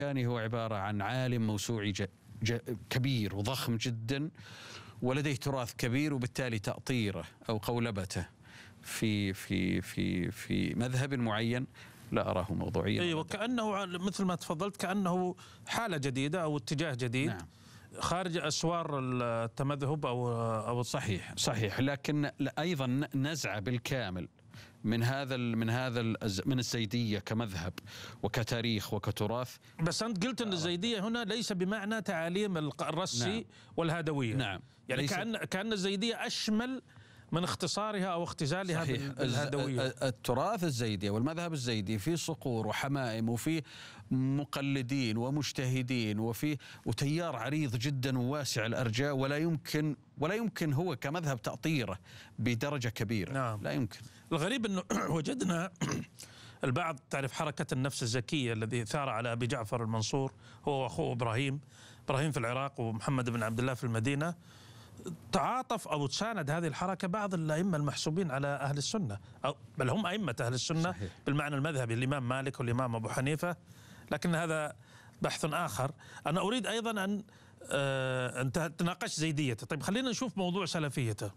الشوكاني هو عبارة عن عالم موسوعي كبير وضخم جدا، ولديه تراث كبير، وبالتالي تأطيره أو قولبته في مذهب معين لا أراه موضوعيا. أيوة، وكأنه مثل ما تفضلت كأنه حالة جديدة أو اتجاه جديد. نعم. خارج أسوار التمذهب أو صحيح، لكن أيضا نزعة بالكامل من الزيدية كمذهب وكتاريخ وكتراث. بس أنت قلت أن الزيدية هنا ليس بمعنى تعاليم الرسي. نعم. والهادوية. نعم. يعني كأن الزيدية أشمل من اختصارها أو اختزالها بالهادوية. التراث الزيدي والمذهب الزيدي فيه صقور وحمائم، وفيه مقلدين ومجتهدين، وتيار عريض جدا وواسع الأرجاء، ولا يمكن هو كمذهب تأطيره بدرجة كبيرة. نعم. لا يمكن. الغريب أنه وجدنا البعض، تعرف حركة النفس الزكية الذي ثار على أبي جعفر المنصور هو وأخوه إبراهيم في العراق ومحمد بن عبد الله في المدينة، تعاطف أو تساند هذه الحركة بعض الأئمة المحسوبين على أهل السنة، بل هم أئمة أهل السنة. صحيح. بالمعنى المذهبي، الإمام مالك والإمام أبو حنيفة، لكن هذا بحث آخر. أنا أريد أيضا أن تناقش زيديته. طيب خلينا نشوف موضوع سلفيته.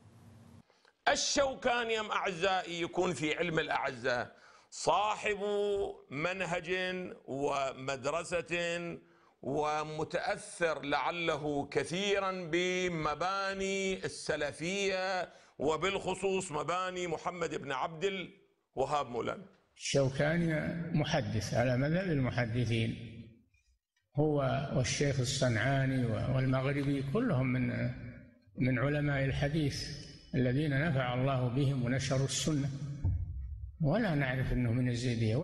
الشوكاني أعزائي يكون في علم الأعزة صاحب منهج ومدرسة، ومتأثر لعله كثيرا بمباني السلفية، وبالخصوص مباني محمد بن عبد الوهاب مولانا. الشوكاني محدث على مذهب المحدثين، هو والشيخ الصنعاني والمغربي كلهم من علماء الحديث الذين نفع الله بهم ونشروا السنة، ولا نعرف أنه من الزيدية.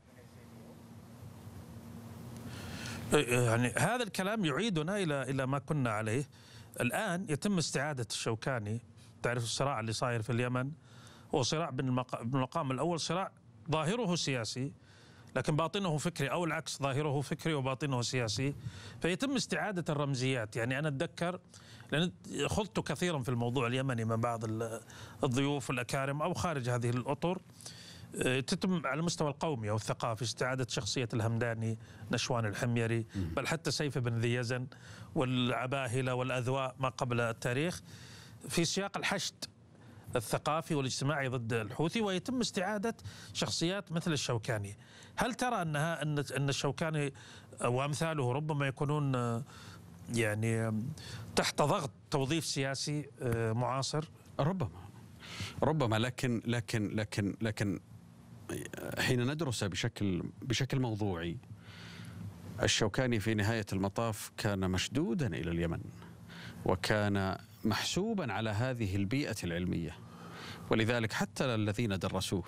يعني هذا الكلام يعيدنا إلى ما كنا عليه. الآن يتم استعادة الشوكاني. تعرف الصراع اللي صاير في اليمن هو صراع بالمقام الأول صراع ظاهره سياسي لكن باطنه فكري، أو العكس، ظاهره فكري وباطنه سياسي. فيتم استعادة الرمزيات. يعني أنا أتذكر، لأن خضت كثيرا في الموضوع اليمني من بعض الضيوف الأكارم أو خارج هذه الأطر، تتم على المستوى القومي أو الثقافي استعادة شخصية الهمداني، نشوان الحميري، بل حتى سيف بن ذي يزن والعباهلة والأذواء ما قبل التاريخ، في سياق الحشد الثقافي والاجتماعي ضد الحوثي. ويتم استعادة شخصيات مثل الشوكاني. هل ترى أن الشوكاني وأمثاله ربما يكونون يعني تحت ضغط توظيف سياسي معاصر؟ ربما لكن حين ندرس بشكل موضوعي، الشوكاني في نهاية المطاف كان مشدودا إلى اليمن، وكان محسوبا على هذه البيئة العلمية، ولذلك حتى الذين درسوه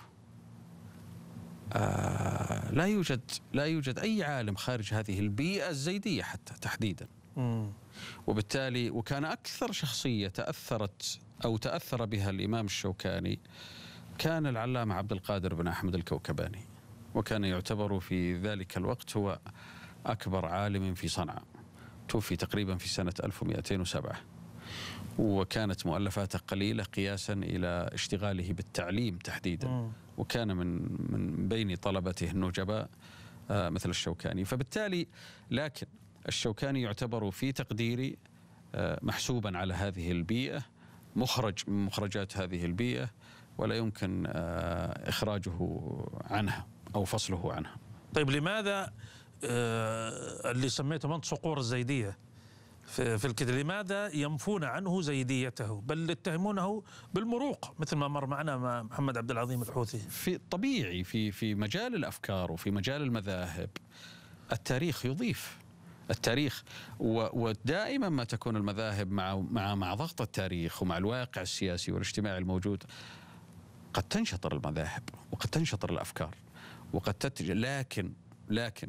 لا يوجد أي عالم خارج هذه البيئة الزيدية حتى تحديدا. وبالتالي وكان أكثر شخصية تأثر بها الإمام الشوكاني كان العلامة عبد القادر بن أحمد الكوكباني، وكان يعتبر في ذلك الوقت هو أكبر عالم في صنعاء. توفي تقريبا في سنة 1207، وكانت مؤلفاته قليلة قياسا إلى اشتغاله بالتعليم تحديدا، وكان من بين طلبته النجباء مثل الشوكاني. فبالتالي لكن الشوكاني يعتبر في تقديري محسوبا على هذه البيئة، مخرج من مخرجات هذه البيئة، ولا يمكن إخراجه عنها أو فصله عنها. طيب لماذا اللي سميته من صقور الزيدية في الكتاب، لماذا ينفون عنه زيديته بل يتهمونه بالمروق مثل ما مر معنا مع محمد عبد العظيم الحوثي؟ في طبيعي في مجال الأفكار وفي مجال المذاهب التاريخ يضيف. التاريخ ودائما ما تكون المذاهب مع ضغط التاريخ ومع الواقع السياسي والاجتماعي الموجود قد تنشطر المذاهب وقد تنشطر الأفكار وقد لكن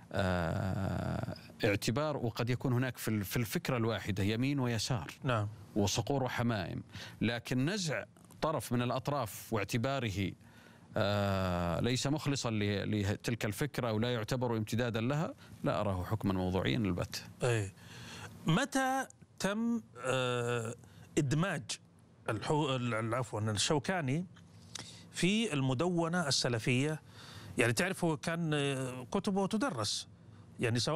اعتبار، وقد يكون هناك في الفكرة الواحدة يمين ويسار. نعم. وصقور وحمائم، لكن نزع طرف من الأطراف واعتباره ليس مخلصا لتلك الفكرة ولا يعتبر امتدادا لها، لا أراه حكما موضوعيا البتة. متى تم إدماج الشوكاني في المدونة السلفية؟ يعني تعرفوا كان كتبه تدرس يعني سواء